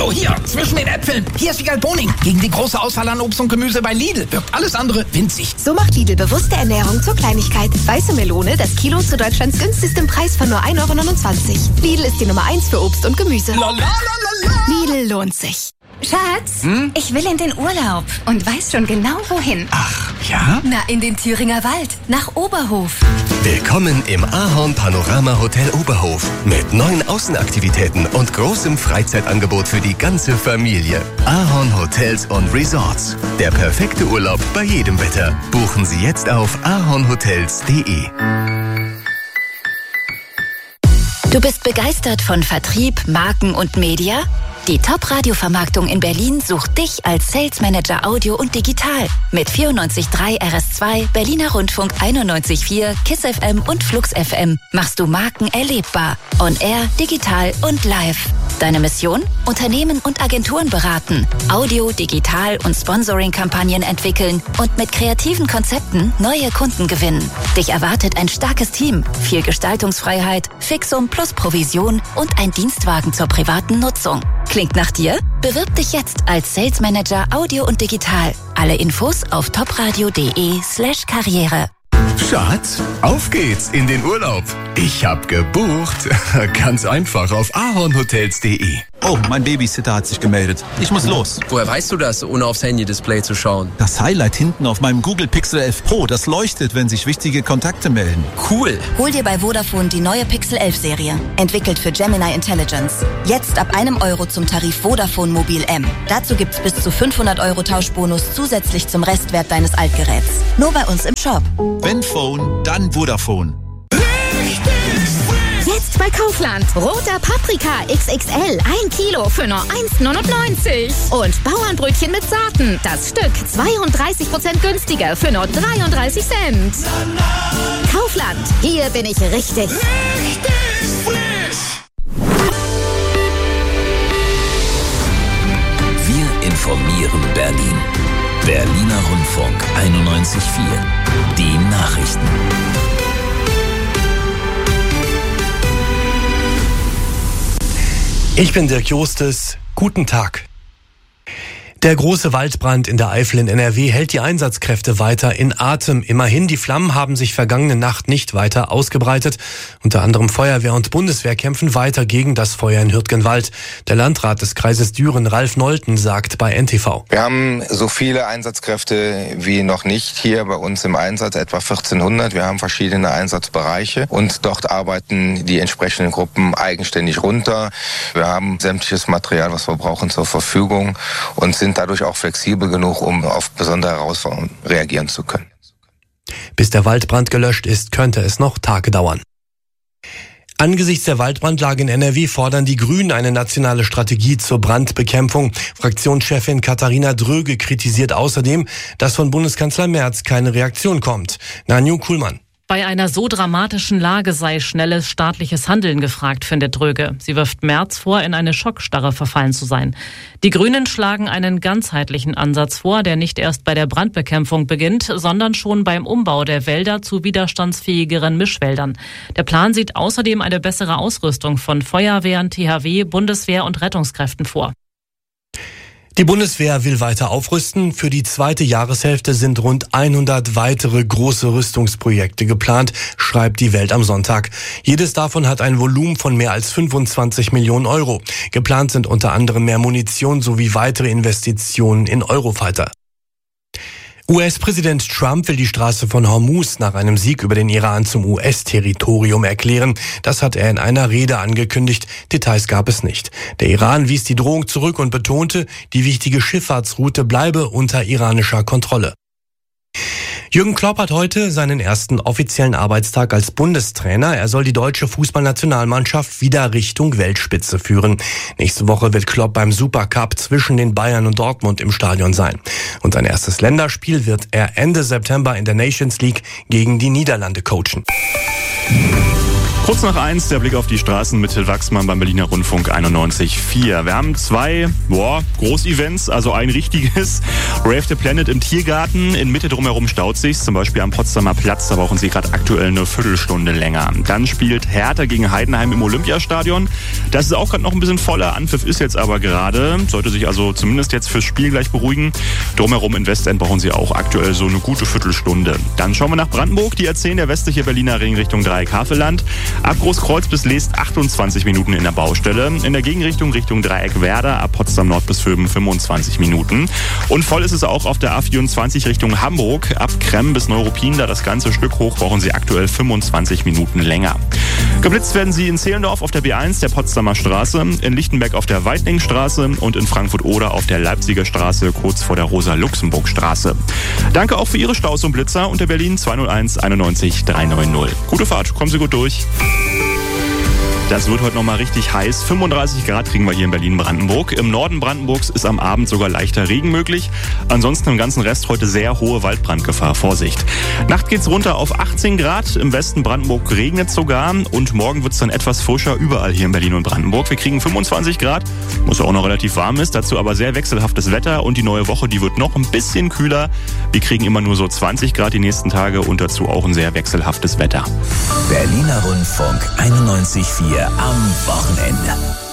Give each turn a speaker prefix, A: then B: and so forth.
A: Hallo, hier, zwischen den Äpfeln. Hier ist Wiegald Boning. Gegen die große Auswahl an Obst und Gemüse bei Lidl wirkt alles andere winzig.
B: So macht Lidl bewusste Ernährung zur Kleinigkeit. Weiße Melone, das Kilo zu Deutschlands günstigstem Preis von nur 1,29 €. Lidl ist die Nummer 1 für Obst und Gemüse. Lidl lohnt sich.
C: Schatz, ich will in den Urlaub und weiß schon genau wohin.
A: Ach, ja?
C: Na, in den Thüringer Wald, nach Oberhof.
D: Willkommen im Ahorn Panorama Hotel Oberhof mit 9 Außenaktivitäten und großem Freizeitangebot für die ganze Familie. Ahorn Hotels und Resorts. Der perfekte Urlaub bei jedem Wetter. Buchen Sie jetzt auf ahornhotels.de.
C: Du bist begeistert von Vertrieb, Marken und Media? Die Top-Radio-Vermarktung in Berlin sucht dich als Sales Manager Audio und Digital. Mit 94.3 RS2, Berliner Rundfunk 91.4, KISS FM und Flux FM machst du Marken erlebbar. On Air, digital und live. Deine Mission? Unternehmen und Agenturen beraten, Audio, Digital und Sponsoring-Kampagnen entwickeln und mit kreativen Konzepten neue Kunden gewinnen. Dich erwartet ein starkes Team, viel Gestaltungsfreiheit, Fixum plus Provision und ein Dienstwagen zur privaten Nutzung. Klingt nach dir? Bewirb dich jetzt als Sales Manager Audio und Digital. Alle Infos auf topradio.de/Karriere.
D: Schatz, auf geht's in den Urlaub. Ich hab gebucht. Ganz einfach auf ahornhotels.de.
E: Oh, mein Babysitter hat sich gemeldet. Ich muss los.
F: Woher weißt du das, ohne aufs Handy-Display zu schauen?
E: Das Highlight hinten auf meinem Google Pixel 11 Pro, das leuchtet, wenn sich wichtige Kontakte melden.
F: Cool.
C: Hol dir bei Vodafone die neue Pixel 11 Serie. Entwickelt für Gemini Intelligence. Jetzt ab €1 zum Tarif Vodafone Mobil M. Dazu gibt's bis zu 500 € Tauschbonus zusätzlich zum Restwert deines Altgeräts. Nur bei uns im Shop.
E: Wenn Phone, dann Vodafone.
G: Jetzt bei Kaufland. Roter Paprika XXL. 1 Kilo für nur 1,99 €. Und Bauernbrötchen mit Saaten. Das Stück 32% günstiger für nur 33 Cent. Kaufland. Hier bin ich richtig.
H: Wir informieren Berlin. Berliner Rundfunk 91.4. Die Nachrichten.
I: Ich bin Dirk Jostes. Guten Tag. Der große Waldbrand in der Eifel in NRW hält die Einsatzkräfte weiter in Atem. Immerhin, die Flammen haben sich vergangene Nacht nicht weiter ausgebreitet. Unter anderem Feuerwehr und Bundeswehr kämpfen weiter gegen das Feuer in Hürtgenwald. Der Landrat des Kreises Düren, Ralf Nolten, sagt bei NTV:
J: Wir haben so viele Einsatzkräfte wie noch nicht hier bei uns im Einsatz, etwa 1400. Wir haben verschiedene Einsatzbereiche und dort arbeiten die entsprechenden Gruppen eigenständig runter. Wir haben sämtliches Material, was wir brauchen, zur Verfügung und sind dadurch auch flexibel genug, um auf besondere Herausforderungen reagieren zu können.
I: Bis der Waldbrand gelöscht ist, könnte es noch Tage dauern. Angesichts der Waldbrandlage in NRW fordern die Grünen eine nationale Strategie zur Brandbekämpfung. Fraktionschefin Katharina Dröge kritisiert außerdem, dass von Bundeskanzler Merz keine Reaktion kommt. Nanju Kuhlmann.
K: Bei einer so dramatischen Lage sei schnelles staatliches Handeln gefragt, findet Dröge. Sie wirft Merz vor, in eine Schockstarre verfallen zu sein. Die Grünen schlagen einen ganzheitlichen Ansatz vor, der nicht erst bei der Brandbekämpfung beginnt, sondern schon beim Umbau der Wälder zu widerstandsfähigeren Mischwäldern. Der Plan sieht außerdem eine bessere Ausrüstung von Feuerwehren, THW, Bundeswehr und Rettungskräften vor.
I: Die Bundeswehr will weiter aufrüsten. Für die zweite Jahreshälfte sind rund 100 weitere große Rüstungsprojekte geplant, schreibt die Welt am Sonntag. Jedes davon hat ein Volumen von mehr als 25 Millionen €. Geplant sind unter anderem mehr Munition sowie weitere Investitionen in Eurofighter. US-Präsident Trump will die Straße von Hormuz nach einem Sieg über den Iran zum US-Territorium erklären. Das hat er in einer Rede angekündigt. Details gab es nicht. Der Iran wies die Drohung zurück und betonte, die wichtige Schifffahrtsroute bleibe unter iranischer Kontrolle. Jürgen Klopp hat heute seinen ersten offiziellen Arbeitstag als Bundestrainer. Er soll die deutsche Fußballnationalmannschaft wieder Richtung Weltspitze führen. Nächste Woche wird Klopp beim Supercup zwischen den Bayern und Dortmund im Stadion sein. Und sein erstes Länderspiel wird er Ende September in der Nations League gegen die Niederlande coachen.
L: Kurz nach 1 der Blick auf die Straßen mit Till Wachsmann beim Berliner Rundfunk 91.4. Wir haben 2 Groß-Events, also ein richtiges. Rave the Planet im Tiergarten. In Mitte drumherum staut sich's, zum Beispiel am Potsdamer Platz. Da brauchen sie gerade aktuell eine Viertelstunde länger. Dann spielt Hertha gegen Heidenheim im Olympiastadion. Das ist auch gerade noch ein bisschen voller. Anpfiff ist jetzt aber gerade. Sollte sich also zumindest jetzt fürs Spiel gleich beruhigen. Drumherum in Westend brauchen sie auch aktuell so eine gute Viertelstunde. Dann schauen wir nach Brandenburg. Die A10, der westliche Berliner Ring Richtung Dreieck-Havelland. Ab Großkreuz bis Leest 28 Minuten in der Baustelle. In der Gegenrichtung Richtung Dreieck-Werder ab Potsdam Nord bis Vöben 25 Minuten. Und voll ist es auch auf der A24 Richtung Hamburg. Ab Kremm bis Neuruppin, da das ganze Stück hoch, brauchen Sie aktuell 25 Minuten länger. Geblitzt werden Sie in Zehlendorf auf der B1 der Potsdamer Straße, in Lichtenberg auf der Weidlingstraße und in Frankfurt-Oder auf der Leipziger Straße kurz vor der Rosa-Luxemburg-Straße. Danke auch für Ihre Staus und Blitzer unter Berlin 201 91 390. Gute Fahrt, kommen Sie gut durch. Das wird heute nochmal richtig heiß. 35 Grad kriegen wir hier in Berlin-Brandenburg. Im Norden Brandenburgs ist am Abend sogar leichter Regen möglich. Ansonsten im ganzen Rest heute sehr hohe Waldbrandgefahr. Vorsicht. Nacht geht's runter auf 18 Grad. Im Westen Brandenburg regnet sogar. Und morgen wird's dann etwas frischer überall hier in Berlin und Brandenburg. Wir kriegen 25 Grad, was ja auch noch relativ warm ist. Dazu aber sehr wechselhaftes Wetter. Und die neue Woche, die wird noch ein bisschen kühler. Wir kriegen immer nur so 20 Grad die nächsten Tage und dazu auch ein sehr wechselhaftes Wetter.
H: Berliner Rundfunk 91.4 am Wochenende.